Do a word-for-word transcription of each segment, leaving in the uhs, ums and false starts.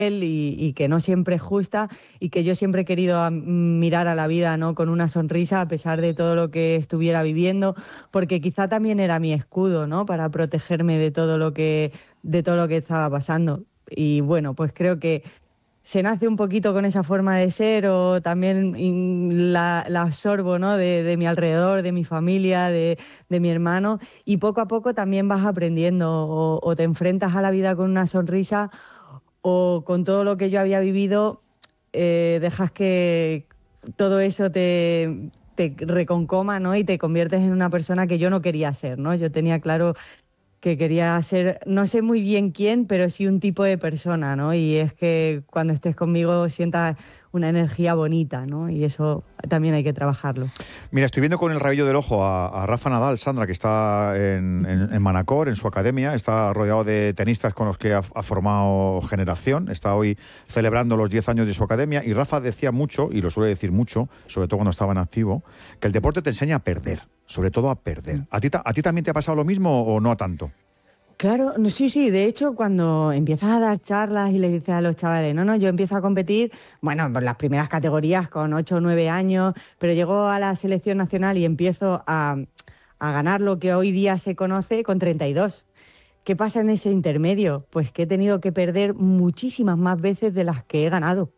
Y, y que no siempre es justa y que yo siempre he querido a, mirar a la vida, ¿no?, con una sonrisa a pesar de todo lo que estuviera viviendo, porque quizá también era mi escudo, ¿no?, para protegerme de todo lo que, de todo lo que estaba pasando. Y bueno, pues creo que se nace un poquito con esa forma de ser o también la, la absorbo, ¿no?, de, de mi alrededor, de mi familia, de, de mi hermano, y poco a poco también vas aprendiendo o, o te enfrentas a la vida con una sonrisa o con todo lo que yo había vivido, eh, dejas que todo eso te, te reconcoma, ¿no?, y te conviertes en una persona que yo no quería ser, ¿no? Yo tenía claro que quería ser, no sé muy bien quién, pero sí un tipo de persona, ¿no? Y es que cuando estés conmigo sientas una energía bonita, ¿no? Y eso también hay que trabajarlo. Mira, estoy viendo con el rabillo del ojo a, a Rafa Nadal, Sandra, que está en, en, en Manacor, en su academia, está rodeado de tenistas con los que ha, ha formado generación, está hoy celebrando los diez años de su academia, y Rafa decía mucho, y lo suele decir mucho, sobre todo cuando estaba en activo, que el deporte te enseña a perder, sobre todo a perder. ¿A ti, a ti también te ha pasado lo mismo o no tanto? Claro, sí, sí, de hecho cuando empiezas a dar charlas y le dices a los chavales, no, no, yo empiezo a competir, bueno, por las primeras categorías con ocho o nueve años, pero llego a la selección nacional y empiezo a, a ganar lo que hoy día se conoce con treinta y dos. ¿Qué pasa en ese intermedio? Pues que he tenido que perder muchísimas más veces de las que he ganado.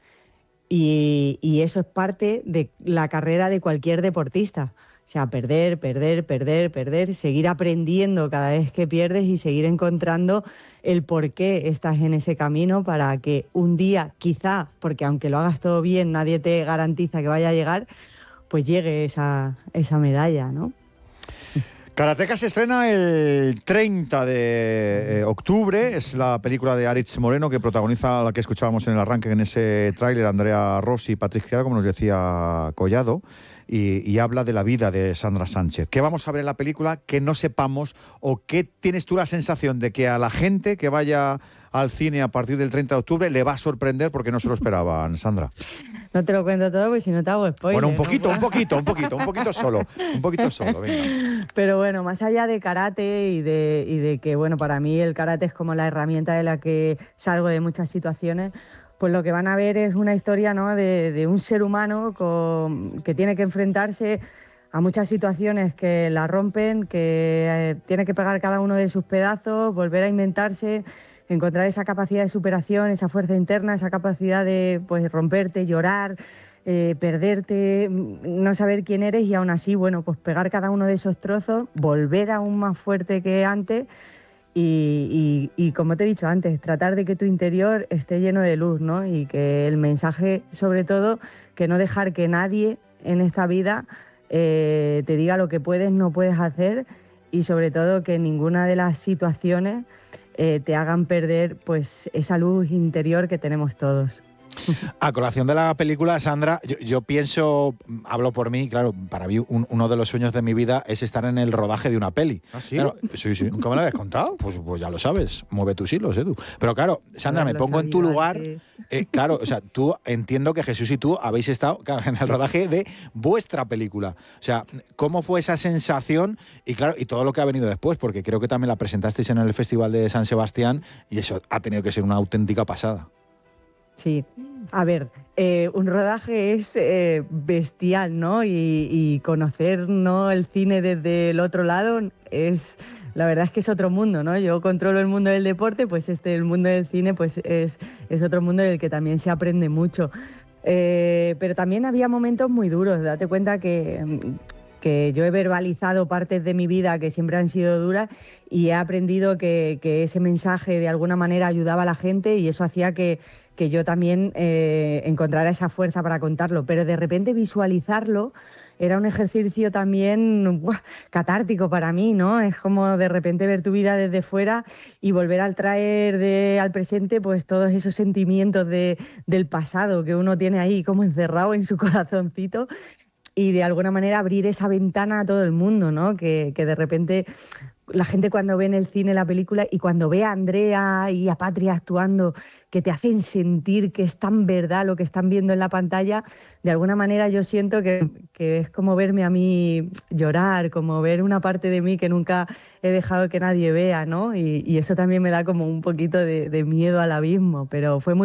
Y, y eso es parte de la carrera de cualquier deportista. O sea, perder, perder, perder, perder, seguir aprendiendo cada vez que pierdes y seguir encontrando el por qué estás en ese camino para que un día, quizá, porque aunque lo hagas todo bien, nadie te garantiza que vaya a llegar, pues llegue esa, esa medalla, ¿no? Karateka se estrena el treinta de octubre, es la película de Aritz Moreno que protagoniza la que escuchábamos en el arranque en ese tráiler, Andrea Rossi y Patrick Criado, como nos decía Collado, y, y habla de la vida de Sandra Sánchez. ¿Qué vamos a ver en la película que no sepamos o qué tienes tú la sensación de que a la gente que vaya al cine a partir del treinta de octubre le va a sorprender porque no se lo esperaban, Sandra? No te lo cuento todo porque si no te hago spoiler. Bueno, un poquito, ¿no? un poquito, un poquito, un poquito solo, un poquito solo, venga. Pero bueno, más allá de karate y de, y de que, bueno, para mí el karate es como la herramienta de la que salgo de muchas situaciones, pues lo que van a ver es una historia, ¿no?, de, de un ser humano con, que tiene que enfrentarse a muchas situaciones que la rompen, que eh, tiene que pegar cada uno de sus pedazos, volver a inventarse, encontrar esa capacidad de superación, esa fuerza interna, esa capacidad de, pues, romperte, llorar, eh, perderte, no saber quién eres y aún así, bueno, pues pegar cada uno de esos trozos, volver aún más fuerte que antes y, y, y como te he dicho antes, tratar de que tu interior esté lleno de luz, ¿no? Y que el mensaje, sobre todo, que no dejar que nadie en esta vida eh, te diga lo que puedes, no puedes hacer y sobre todo que ninguna de las situaciones Eh, te hagan perder pues esa luz interior que tenemos todos. A colación de la película, Sandra, yo, yo pienso, hablo por mí, claro, para mí un, uno de los sueños de mi vida es estar en el rodaje de una peli. ¿Ah, sí? Claro, sí, sí. ¿Nunca me lo habías contado? Pues, pues ya lo sabes, mueve tus hilos, Edu. Pero claro, Sandra, Claro, me pongo en tu lugar. Eh, claro, o sea, tú entiendo que Jesús y tú habéis estado, claro, en el rodaje de vuestra película. O sea, ¿cómo fue esa sensación? Y claro, y todo lo que ha venido después, porque creo que también la presentasteis en el Festival de San Sebastián y eso ha tenido que ser una auténtica pasada. Sí, a ver, eh, un rodaje es eh, bestial, ¿no? Y, y conocer, ¿no?, el cine desde el otro lado es, la verdad es que es otro mundo, ¿no? Yo controlo el mundo del deporte, pues este, el mundo del cine, pues es, es otro mundo del que también se aprende mucho. Eh, pero también había momentos muy duros, date cuenta que... que yo he verbalizado partes de mi vida que siempre han sido duras y he aprendido que, que ese mensaje de alguna manera ayudaba a la gente y eso hacía que, que yo también eh, encontrara esa fuerza para contarlo. Pero de repente visualizarlo era un ejercicio también ¡buah!, catártico para mí, ¿no? Es como de repente ver tu vida desde fuera y volver a traer de, al presente pues todos esos sentimientos de, del pasado que uno tiene ahí como encerrado en su corazoncito. Y de alguna manera abrir esa ventana a todo el mundo, ¿no? Que, que de repente la gente cuando ve en el cine la película y cuando ve a Andrea y a Patria actuando, que te hacen sentir que es tan verdad lo que están viendo en la pantalla, de alguna manera yo siento que, que es como verme a mí llorar, como ver una parte de mí que nunca he dejado que nadie vea, ¿no? Y, y eso también me da como un poquito de, de miedo al abismo, pero fue muy